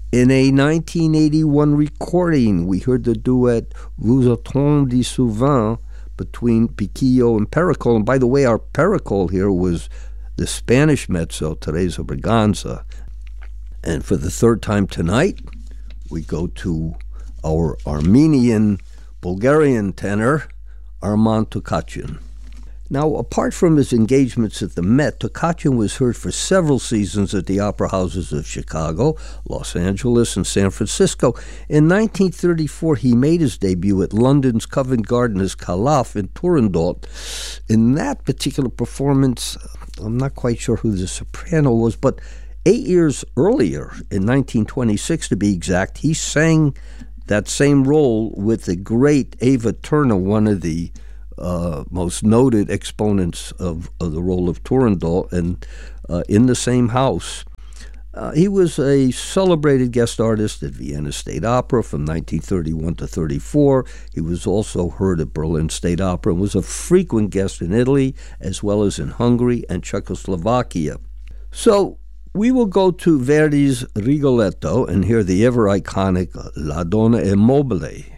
In a 1981 recording, we heard the duet Vous attendez souvent between Piquillo and Pericol. And by the way, our Pericol here was the Spanish mezzo, Teresa Braganza. And for the third time tonight, we go to our Armenian Bulgarian tenor, Armand Tokatchin. Now, apart from his engagements at the Met, Tokatchin was heard for several seasons at the opera houses of Chicago, Los Angeles, and San Francisco. In 1934, he made his debut at London's Covent Garden as Calaf in Turandot. In that particular performance, I'm not quite sure who the soprano was, but 8 years earlier, in 1926 to be exact, he sang that same role with the great Ava Turner, one of the most noted exponents of the role of Turandot, and in the same house. He was a celebrated guest artist at Vienna State Opera from 1931 to 34. He was also heard at Berlin State Opera and was a frequent guest in Italy as well as in Hungary and Czechoslovakia. So we will go to Verdi's Rigoletto and hear the ever iconic La Donna è mobile.